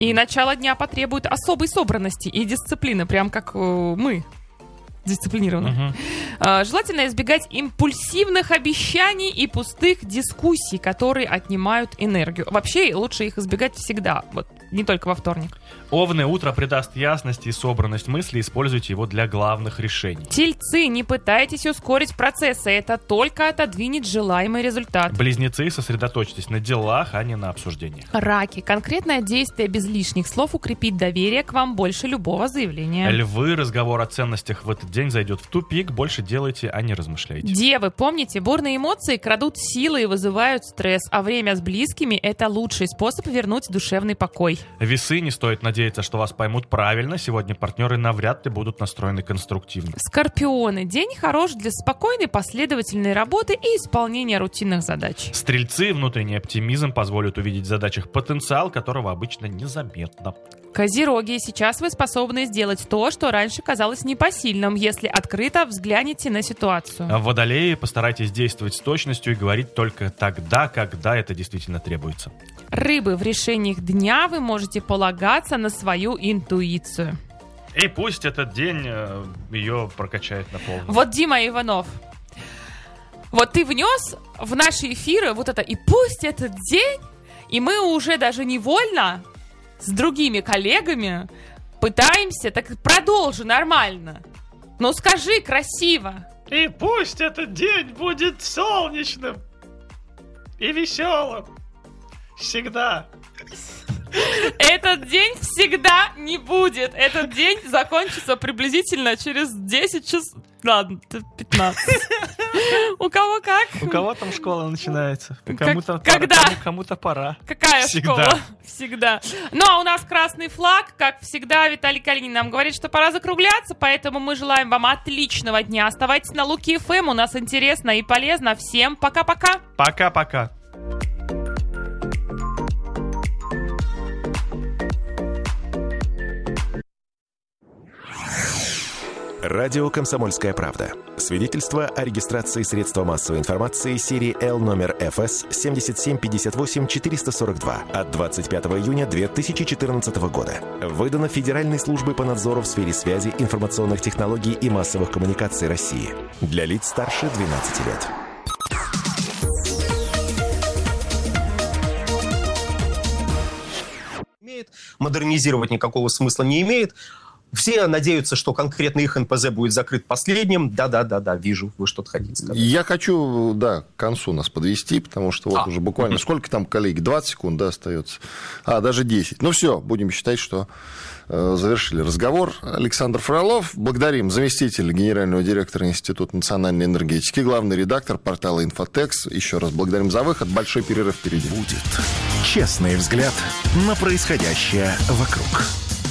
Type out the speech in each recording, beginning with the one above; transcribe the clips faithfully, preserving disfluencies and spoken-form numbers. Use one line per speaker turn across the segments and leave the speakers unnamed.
И начало дня потребует особой собранности и дисциплины, прям как э, мы. Дисциплинированно. Uh-huh. А, желательно избегать импульсивных обещаний и пустых дискуссий, которые отнимают энергию. Вообще, лучше их избегать всегда, вот не только во вторник.
Овны, утро придаст ясность и собранность мыслей, используйте его для главных решений.
Тельцы, не пытайтесь ускорить процессы, это только отодвинет желаемый результат.
Близнецы, сосредоточьтесь на делах, а не на обсуждениях.
Раки, конкретное действие без лишних слов укрепит доверие к вам больше любого заявления.
Львы, разговор о ценностях в этот день зайдет в тупик, больше делайте, а не размышляйте.
Девы, помните, бурные эмоции крадут силы и вызывают стресс, а время с близкими — это лучший способ вернуть душевный покой.
Весы, не стоит надеяться, что вас поймут правильно, сегодня партнеры навряд ли будут настроены конструктивно.
Скорпионы, день хорош для спокойной, последовательной работы и исполнения рутинных задач.
Стрельцы, внутренний оптимизм позволит увидеть в задачах потенциал, которого обычно незаметно.
Козероги, сейчас вы способны сделать то, что раньше казалось непосильным, если открыто взглянете на ситуацию.
А водолеи, постарайтесь действовать с точностью и говорить только тогда, когда это действительно требуется.
Рыбы, в решениях дня вы можете полагаться на свою интуицию.
И пусть этот день э, ее прокачает на полную.
Вот Дима Иванов. Вот ты внес в наши эфиры вот это «и пусть этот день», и мы уже даже невольно с другими коллегами пытаемся, так продолжи нормально. Ну скажи красиво.
И пусть этот день будет солнечным и веселым. Всегда.
Этот день всегда не будет. Этот день закончится приблизительно через десять часов. Ладно, пятнадцать. У кого как?
У кого там школа начинается?
Кому-то когда?
Пора, кому- кому-то пора.
Какая
всегда.
Школа? Всегда. Ну, а у нас красный флаг. Как всегда, Виталий Калинин нам говорит, что пора закругляться, поэтому мы желаем вам отличного дня. Оставайтесь на Луки эф эм, у нас интересно и полезно. Всем пока-пока.
Пока-пока.
Радио «Комсомольская правда». Свидетельство о регистрации средства массовой информации серии Л номер эф эс семь семь пять восемь четыре сорок два от двадцать пятого июня две тысячи четырнадцатого года. Выдано Федеральной службой по надзору в сфере связи, информационных технологий и массовых коммуникаций России. Для лиц старше двенадцати лет.
Модернизировать никакого смысла не имеет. Все надеются, что конкретно их эн пэ зэ будет закрыт последним. Да-да-да-да, вижу, вы что-то хотите сказать.
Я хочу, да, к концу нас подвести, потому что вот а. уже буквально, сколько там, коллеги, двадцать секунд, да, остается? А, даже десять. Ну все, будем считать, что э, завершили разговор. Александр Фролов, благодарим заместителя генерального директора Института национальной энергетики, главный редактор портала «Инфотекс». Еще раз благодарим за выход. Большой перерыв впереди.
Будет честный взгляд на происходящее вокруг.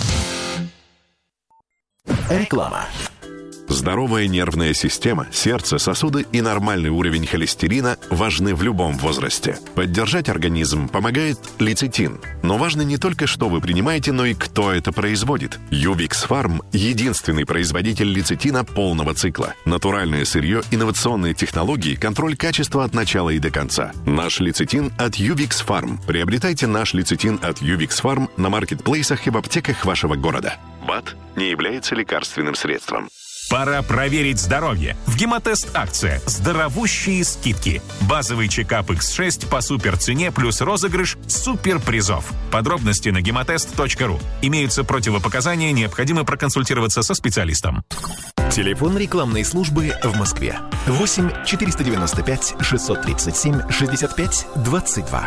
Реклама.
Здоровая нервная система, сердце, сосуды и нормальный уровень холестерина важны в любом возрасте. Поддержать организм помогает лецитин. Но важно не только, что вы принимаете, но и кто это производит. Ювикс Фарм – единственный производитель лецитина полного цикла. Натуральное сырье, инновационные технологии, контроль качества от начала и до конца. Наш лецитин от Ювикс Фарм. Приобретайте наш лецитин от Ювикс Фарм на маркетплейсах и в аптеках вашего города. БАД не является лекарственным средством.
Пора проверить здоровье. В Гемотест акция. Здоровущие скидки. Базовый чекап икс шесть по суперцене плюс розыгрыш суперпризов. Подробности на гемотест точка ру. Имеются противопоказания, необходимо проконсультироваться со специалистом.
Телефон рекламной службы в Москве. восемь четыреста девяносто пять шестьсот тридцать семь шестьдесят пять двадцать два.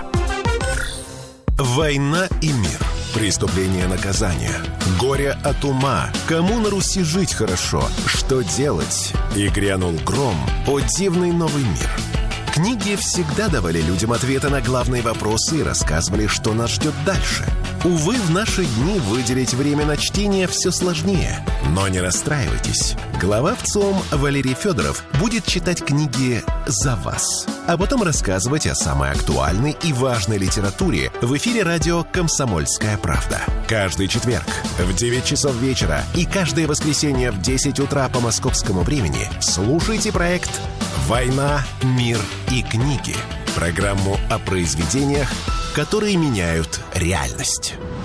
Война и мир. Преступление, наказание. Горе от ума. Кому на Руси жить хорошо? Что делать? И грянул гром. О дивный новый мир. Книги всегда давали людям ответы на главные вопросы и рассказывали, что нас ждет дальше. Увы, в наши дни выделить время на чтение все сложнее. Но не расстраивайтесь. Глава ВЦИОМ Валерий Федоров будет читать книги за вас, а потом рассказывать о самой актуальной и важной литературе в эфире радио «Комсомольская правда». Каждый четверг в девять часов вечера и каждое воскресенье в десять утра по московскому времени слушайте проект «Война, мир и книги». Программу о произведениях, которые меняют реальность.